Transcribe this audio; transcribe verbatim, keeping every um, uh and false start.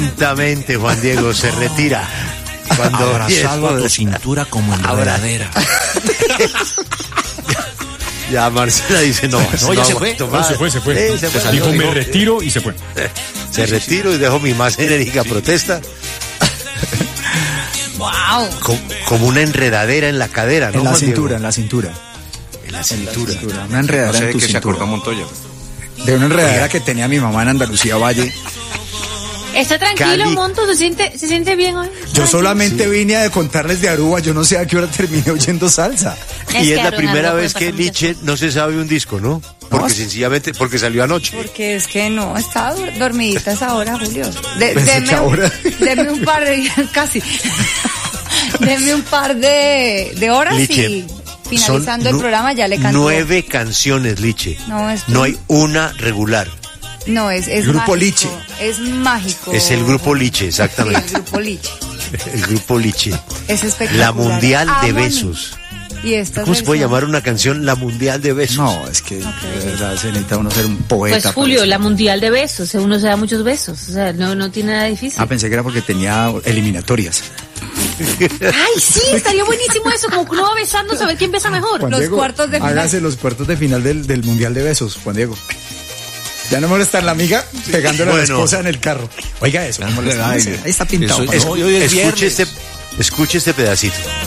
Lentamente Juan Diego se retira. Cuando abrazado a tu cintura como enredadera. Ya Marcela dice, no, no, ya se fue. No, se fue, se fue. Eh, se fue. Dijo, Dijo, me retiro y se fue. Se retiro y dejo mi más enérgica sí. protesta. Wow. Como, como una enredadera en la cadera, ¿no? En la Juan cintura, Diego? en la cintura. En la cintura. En la cintura. Una enredadera No sé en de tu qué se cintura. acordó Montoya. De una enredadera que tenía mi mamá en Andalucía Valle. ¿Está tranquilo, Cali. Monto? ¿Se siente, ¿Se siente bien hoy? Yo solamente Sí. vine a contarles de Aruba, yo no sé a qué hora terminé oyendo salsa. Es Y que es la a primera Ronaldo vez le que pasa muchas Liche no se sabe un disco, ¿no? Porque ¿No? sencillamente, porque salió anoche. Porque es que no, estaba dur- dormidita a esa hora, Julio. De, Pensé deme, que ahora. deme un par de, casi, deme un par de, de horas Liche, y finalizando son el nu- programa ya le canto. Nueve canciones, Liche. No, es- No hay una regular. No, es, es Grupo mágico, Liche. Es mágico. Es el grupo Liche, Sí, exactamente. el grupo Liche. El grupo Liche. Es espectacular. La Mundial de Amo a mí. Besos. Y esta ¿Cómo se puede versión- llamar una canción La Mundial de Besos? No, es que de verdad se necesita uno ser un poeta. Pues Julio, para la eso. mundial de besos, uno se da muchos besos, o sea, no, no tiene nada difícil. Ah, pensé que era porque tenía eliminatorias. Ay, sí, estaría buenísimo eso, como que uno va besándose a ver quién besa mejor. Juan Los Diego, cuartos de final. Hágase los cuartos de final del, del Mundial de Besos, Juan Diego. Ya no molesta la amiga pegándole a la Bueno. esposa en el carro. Oiga eso. Ya no molesta. Ahí está pintado. Eso- papá. es- hoy es escuche, viernes. este, escuche este pedacito.